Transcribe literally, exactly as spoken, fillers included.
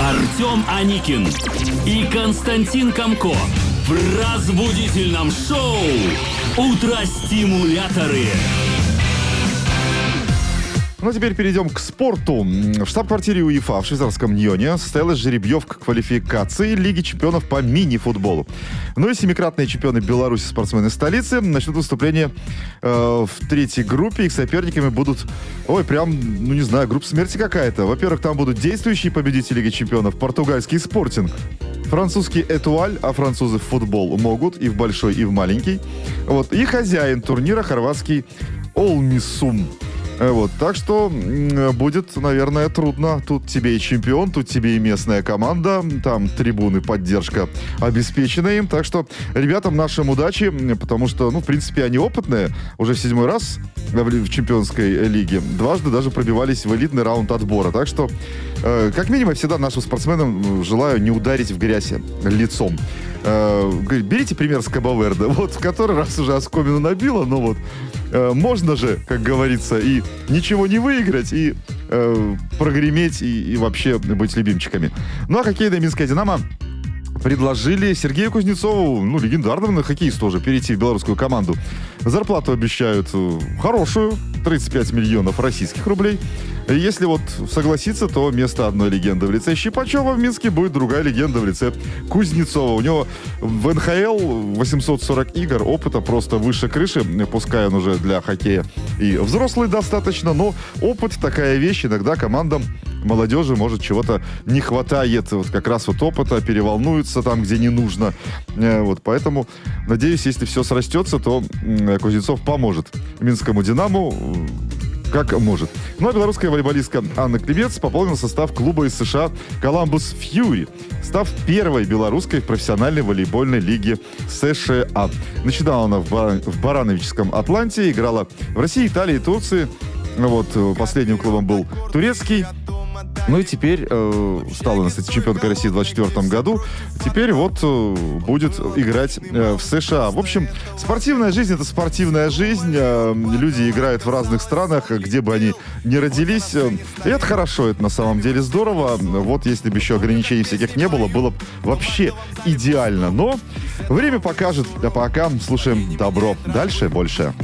Артем Аникин и Константин Камко в разбудительном шоу «Утро-стимуляторы». Ну, а теперь перейдем к спорту. В штаб-квартире УЕФА в швейцарском Ньоне состоялась жеребьевка квалификации Лиги чемпионов по мини-футболу. Ну и семикратные чемпионы Беларуси, спортсмены столицы, начнут выступление э, в третьей группе. Их соперниками будут, ой, прям, ну не знаю, группа смерти какая-то. Во-первых, там будут действующие победители Лиги чемпионов, португальский «Спортинг», французский «Этуаль», а французы в футбол могут и в большой, и в маленький. Вот. И хозяин турнира, хорватский «Олмисум». Вот, так что будет, наверное, трудно. Тут тебе и чемпион, тут тебе и местная команда, там трибуны, поддержка обеспечена им. Так что ребятам нашим удачи, потому что, ну, в принципе, они опытные. Уже в седьмой раз в чемпионской лиге дважды даже пробивались в элитный раунд отбора. Так что, э, как минимум, всегда нашим спортсменам желаю не ударить в грязь лицом. Э, берите пример с Кабо-Верде. Вот в который раз уже оскомину набило, но вот э, можно же, как говорится, и ничего не выиграть, и э, прогреметь, и, и вообще быть любимчиками. Ну а хоккейная Минская «Динамо» предложили Сергею Кузнецову, ну, легендарному хоккеисту тоже, перейти в белорусскую команду. Зарплату обещают хорошую, тридцать пять миллионов российских рублей. Если вот согласиться, то вместо одной легенды в лице Щипачева в Минске будет другая легенда в лице Кузнецова. У него в эн ха эл восемьсот сорок игр, опыта просто выше крыши, пускай он уже для хоккея и взрослый достаточно, но опыт такая вещь, иногда командам молодежи, может, чего-то не хватает, вот как раз вот опыта, переволнуются там, где не нужно. Вот, поэтому, надеюсь, если все срастется, то Кузнецов поможет Минскому «Динамо» как может. Ну а белорусская волейболистка Анна Климец пополнила состав клуба из США «Коламбус Фьюри», став первой белорусской в профессиональной волейбольной лиге США. Начинала она в, Бар... в Барановическом Атланте, играла в России, Италии, Турции. Вот, последним клубом был турецкий. Ну и теперь э, стала она, кстати, чемпионкой России в двадцать четвёртом году. Теперь вот э, будет играть э, в США. В общем, спортивная жизнь — это спортивная жизнь. Э, люди играют в разных странах, где бы они ни родились. И это хорошо, это на самом деле здорово. Вот если бы еще ограничений всяких не было, было бы вообще идеально. Но время покажет. А пока слушаем добро. Дальше больше.